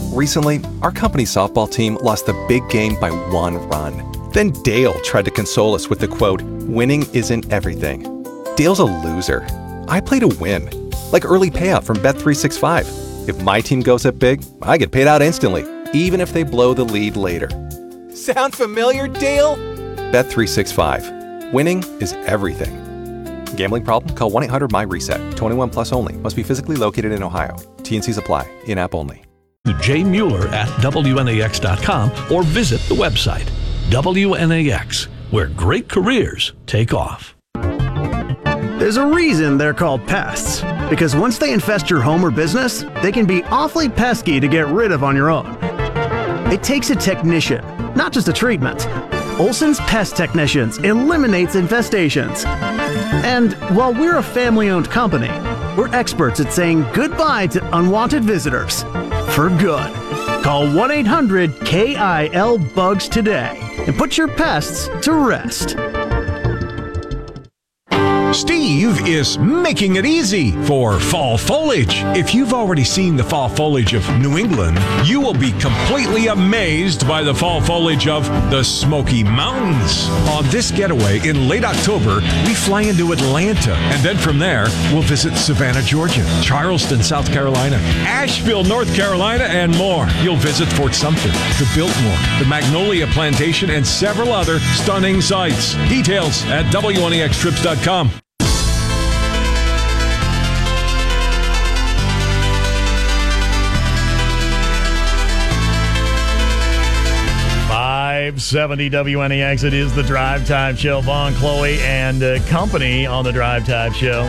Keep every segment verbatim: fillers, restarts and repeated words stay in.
Recently, our company softball team lost the big game by one run. Then Dale tried to console us with the quote, "Winning isn't everything." Dale's a loser. I play to win. Like early payout from Bet three sixty-five. If my team goes up big, I get paid out instantly, even if they blow the lead later. Sound familiar, Dale? Bet three sixty-five. Winning is everything. Gambling problem? Call one eight hundred M Y reset. twenty-one plus only. Must be physically located in Ohio. T N Cs apply. In-app only. Jay Mueller at W N A X dot com or visit the website W N A X, where great careers take off. There's a reason they're called pests, because once they infest your home or business, they can be awfully pesky to get rid of on your own. It takes a technician, not just a treatment. Olson's Pest Technicians eliminates infestations. And while we're a family-owned company, we're experts at saying goodbye to unwanted visitors for good. Call one eight hundred K I L bugs today and put your pests to rest. Steve is making it easy for fall foliage. If you've already seen the fall foliage of New England, you will be completely amazed by the fall foliage of the Smoky Mountains. On this getaway in late October, we fly into Atlanta, and then from there, we'll visit Savannah, Georgia, Charleston, South Carolina, Asheville, North Carolina, and more. You'll visit Fort Sumter, the Biltmore, the Magnolia Plantation, and several other stunning sights. Details at W N A X trips dot com. five seventy W N A X. It is the Drive Time Show. Vaughn, Chloe, and uh, company on the Drive Time Show.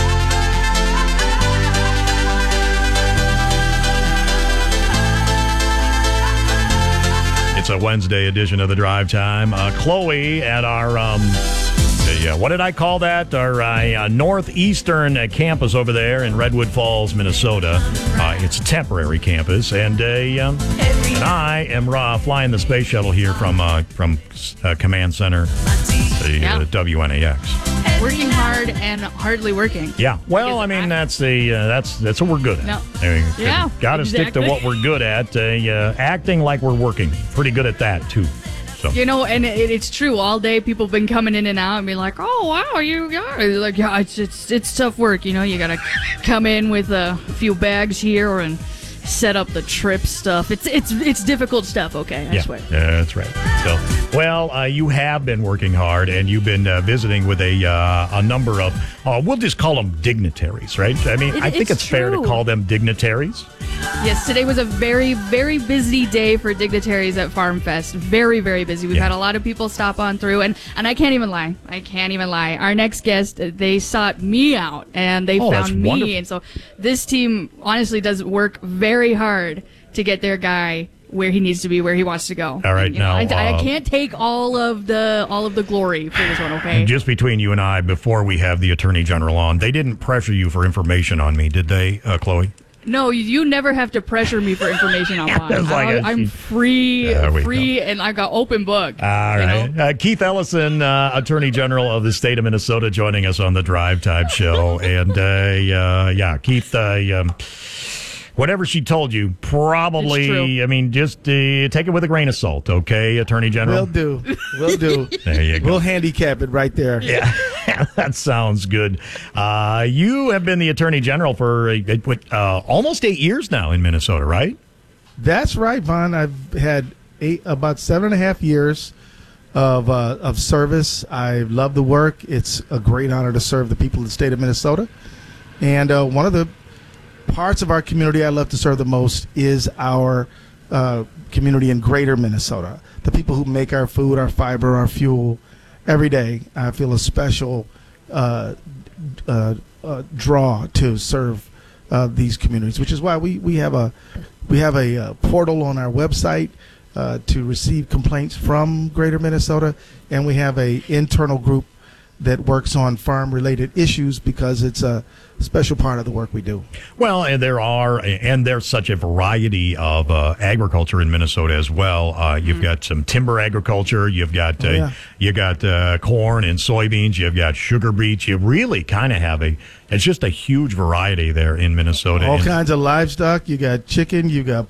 It's a Wednesday edition of the Drive Time. Uh, Chloe at our, um, the, uh, what did I call that? Our uh, northeastern uh, campus over there in Redwood Falls, Minnesota. Uh, it's a temporary campus, and uh, um, and I am uh, flying the space shuttle here from uh, from uh, Command Center, the yeah. uh, W N A X. Working hard and hardly working. Yeah, well, I mean that's the uh, that's that's what we're good at. No. I mean, Yeah, got to exactly. stick to what we're good at. Uh, uh, acting like we're working, pretty good at that too. So. You know, and it, it's true. All day, people have been coming in and out and be like, "Oh, wow, you yeah." Like, yeah, it's it's it's tough work. You know, you gotta come in with a few bags here and set up the trip stuff. It's it's it's difficult stuff. Okay, I yeah, swear. Yeah, that's right. So, well, uh, you have been working hard, and you've been uh, visiting with a uh, a number of uh, we'll just call them dignitaries, right? I mean, It- I think it's it's fair to true. call them dignitaries. Yes, today was a very, very busy day for dignitaries at Farm Fest. Very, very busy. We've Yeah. had a lot of people stop on through, and, and I can't even lie. I can't even lie. Our next guest, they sought me out, and they Oh, that's found me. wonderful. And so this team honestly does work very hard to get their guy where he needs to be, where he wants to go. All right, And, you know, now, I, I uh, can't take all of the all of the glory for this one. Okay. Just between you and I, before we have the Attorney General on, they didn't pressure you for information on me, did they, uh, Chloe? No, you never have to pressure me for information on mine. It's like a- I'm free, There we free, and I got open book. All you right. know? Uh, Keith Ellison, uh, Attorney General of the state of Minnesota, joining us on the Drive Time Show. And, uh, uh, yeah, Keith, uh, um, whatever she told you, It's probably, true. I mean, just uh, take it with a grain of salt, okay, Attorney General? Will do. Will do. There you go. We'll handicap it right there. Yeah, that sounds good. Uh, you have been the Attorney General for uh, what, uh, almost eight years now in Minnesota, right? That's right, Vaughn. I've had eight, about seven and a half years of uh, of service. I love the work. It's a great honor to serve the people of the state of Minnesota. And uh, one of the parts of our community I love to serve the most is our uh, community in greater Minnesota. The people who make our food, our fiber, our fuel every day. I feel a special uh, uh, uh, draw to serve uh, these communities, which is why we, we have a we have a uh, portal on our website uh, to receive complaints from greater Minnesota, and we have a internal group that works on farm-related issues because it's a special part of the work we do. Well, and there are, and there's such a variety of uh, agriculture in Minnesota as well. Uh, you've Mm-hmm. got some timber agriculture. You've got uh, Oh, yeah. you got uh, corn and soybeans. You've got sugar beets. You really kind of have a. It's just a huge variety there in Minnesota. All And- kinds of livestock. You got chicken, you got